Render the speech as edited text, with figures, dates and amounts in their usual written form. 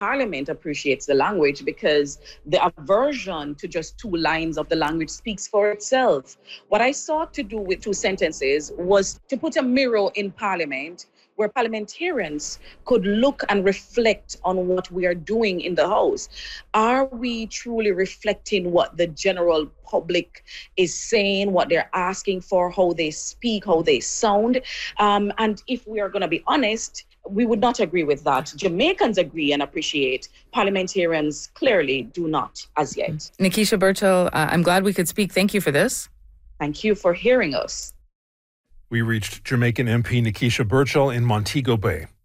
Parliament appreciates the language because the aversion to just two lines of the language speaks for itself. What I sought to do with two sentences was to put a mirror in Parliament where parliamentarians could look and reflect on what we are doing in the House. Are we truly reflecting what the general public is saying, what they're asking for, how they speak, how they sound? And if we are going to be honest, we would not agree with that. Jamaicans agree and appreciate. Parliamentarians clearly do not as yet. Nikisha Burchill, I'm glad we could speak. Thank you for this. Thank you for hearing us. We reached Jamaican MP Nikisha Burchill in Montego Bay.